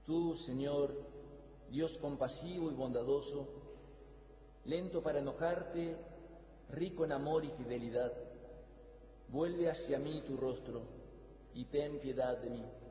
Tú, Señor, Dios compasivo y bondadoso, lento para enojarte, rico en amor y fidelidad, vuelve hacia mí tu rostro y ten piedad de mí.